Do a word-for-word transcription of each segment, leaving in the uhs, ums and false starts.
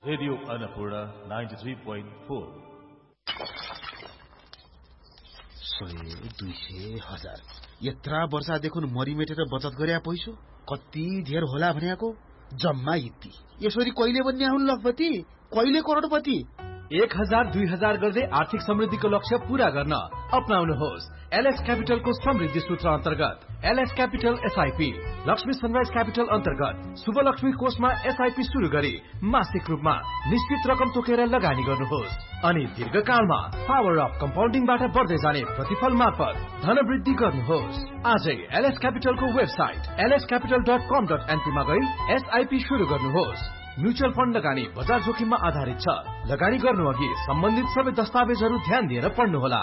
Radio Annapurna ninety three point four. सय दुई सय हजार यत्रा वर्षदेखि मरिमेटेर बचत गरे पैसो कति धेर होला भनेको जम्मा यति। यसरी कहिले बन्ने हुन् लखपति, कहिले करोडपति। एक हजार दुई हजार गर्दै आर्थिक समृद्धिको लक्ष्य पूरा गर्न अपनाउनुहोस् एलएस क्यापिटलको समृद्धि सूत्र अन्तर्गत LS capital SIP. Lakshmi sunrise capital अन्तर्गत शुभ लक्ष्मी कोषमा एसआईपी शुरू गरी मासिक रूपमा निश्चित रकम तोकेर लगानी गर्नुहोस् अनि दीर्घकालमा पावर अफ कम्पाउन्डिङबाट बढ्दै जाने प्रतिफल मार्फत धनवृद्धि गर्नुहोस्। आजै LS क्यापिटलको website LS capital dot कम डट एनपीमा गई एसआईपी शुरू गर्नुहोस्। म्युचुअल फण्ड लगानी बजार जोखिममा आधारित छ। लगानी गर्नु अघि सम्बन्धित सबै दस्तावेजहरू ध्यान दिएर पढ्नुहोला।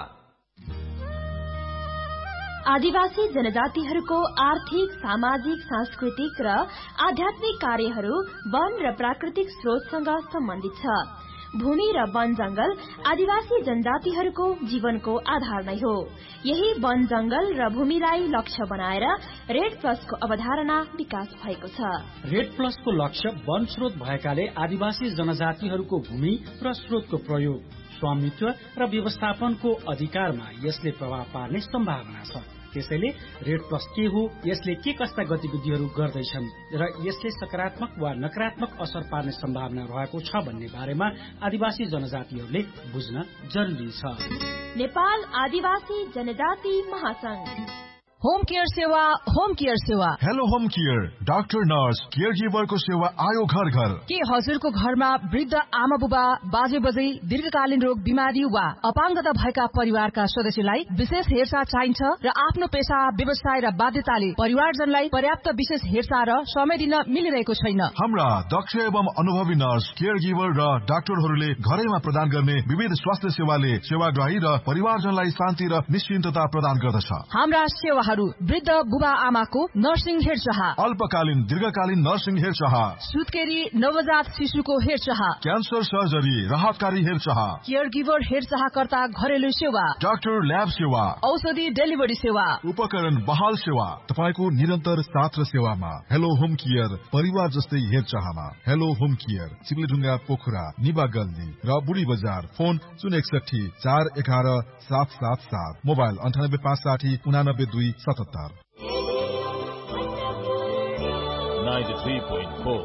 आदिवासी जनजातिहरूको आर्थिक, सामाजिक, सांस्कृतिक र आध्यात्मिक कार्यहरू वन र प्राकृतिक स्रोतसँग सम्बन्धित छ। भूमि र वन जंगल आदिवासी जनजातिहरूको जीवनको आधार नै हो। यही वन जंगल र भूमिलाई लक्ष्य बनाएर रेड प्लसको अवधारणा विकास भएको छ। रेड प्लसको लक्ष्य वन स्रोत भएकाले आदिवासी जनजातिहरूको भूमि र स्रोतको प्रयोग, स्वामित्व र व्यवस्थापनको अधिकारमा यसले प्रभाव पार्ने सम्भावना छ। त्यसैले रेड प्लस के हो, यसले के कस्ता गतिविधिहरू गर्दैछन् र यसले सकारात्मक वा नकारात्मक असर पार्ने सम्भावना रहेको छ भन्ने बारेमा आदिवासी जनजातिहरूले बुझ्न जरुरी छ। नेपाल आदिवासी जनजाति महासंघ होम केयर सेवा, होम केयर सेवा। Hello home care, doctor nurse care गिभरको सेवा आयो घर घर। के हजुरको घरमा वृद्ध आमा बुबा, बाजे बजै, दीर्घकालीन रोग, बिमारी वा अपाङ्गता भएका परिवारका सदस्यलाई विशेष हेरचाह चाहिन्छ र आफ्नो पेशा, व्यवसाय र बाध्यताले परिवारजनलाई पर्याप्त विशेष हेरचाह र समय दिन मिलिरहेको छैन। हाम्रा दक्ष एवं अनुभवी नर्स, केयर गिभर र डाक्टरहरूले घरैमा प्रदान गर्ने विविध स्वास्थ्य सेवाले सेवाग्राही र परिवारजनलाई शान्ति र निश्चिन्तता प्रदान गर्दछ। हाम्रा सेवा वृद्ध बुबा आमाको नर्सिङ हेरचाह, अल्पकालीन दीर्घकालीन नर्सिङ हेरचाह, सुत्केरी नवजात शिशुको हेरचाह, क्यान्सर सर्जरी, राहतकारी हेरचाह, केयर गिभर हेरचाहकर्ता घरेलु सेवा, डाक्टर ल्याब सेवा, औषधि डेलिभरी सेवा, उपकरण बहाल सेवा, तपाईको निरन्तर साथ र सेवामा। हेलो होम केयर, परिवार जस्तै हेरचाहमा। हेलो होम केयर, चिप्लेढुङ्गा, पोखरा, निबा गल्ली र बुढी बजार। फोन शून्य एकसठी चार एघार सात सात सात, मोबाइल अन्ठानब्बे पाँच साठी उनानब्बे दुई सतहत्तर। Ninety three point four.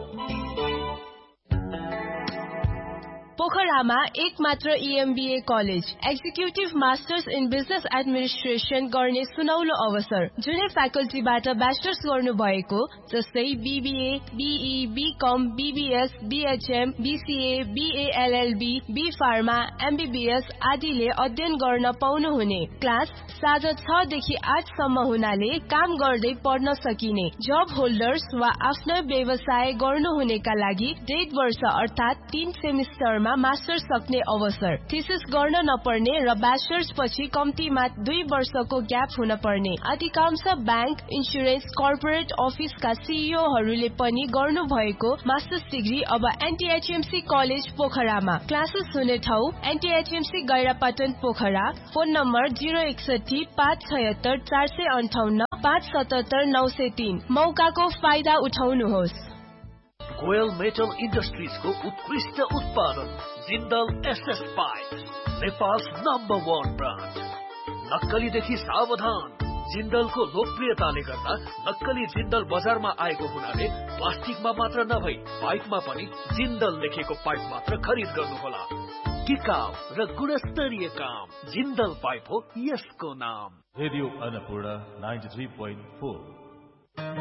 पोखरामा एक मात्र ईएमबीए college, executive masters in business administration गर्ने सुनौलो अवसर। जुनै फ्याकल्टीबाट ब्याचलर्स गर्नु भएको जस्तै BBA, be, become, BBS, BHM, BCA, BLLB, be pharma, MBBS आदिले अध्ययन गर्न पाउनुहुने। क्लास साँझ छ देखि आठ सम्म हुनाले काम गर्दै पढ्न सकिने। जब होल्डर्स वा आफ्नो व्यवसाय गर्नुहुनेका लागि डेढ वर्ष अर्थात् तीन सेमिस्टरमा मास्टर्स सक्ने अवसर। थिसिस गर्न नपर्ने र ब्याचलर्स पछि कम्तीमा दुई वर्षको ग्याप हुन पर्ने। अधिकांश ब्याङ्क, इन्सुरेन्स, कर्पोरेट अफिसका सीईओहरूले पनि गर्नु भएको मास्टर्स डिग्री अब एनटीएचएमसी कलेज पोखरामा। क्लासेस हुने ठाउँ एनटीएचएमसी गैरापाटन पोखरा। फोन नम्बर जिरो एकसठी पाँच छयत्तर चार सय अन्ठाउन्न पाँच सतहत्तर नौ सय तीन। मौकाको फाइदा उठाउनुहोस्। गोयल मेटल इन्डस्ट्रिजको उत्कृष्ट उत्पादन Jindal SS pipe, Nepal number one brand. नक्कलीदेखि सावधान। जिन्दलको लोकप्रियताले गर्दा नक्कली जिन्दल बजारमा आएको हुनाले प्लास्टिकमा मात्र नभई पाइपमा पनि जिन्दल लेखेको पाइप मात्र खरिद गर्नुहोला। टिकाउ र गुणस्तरीय काम, जिन्दल पाइप हो यसको नाम। Radio Annapurna ninety three point four.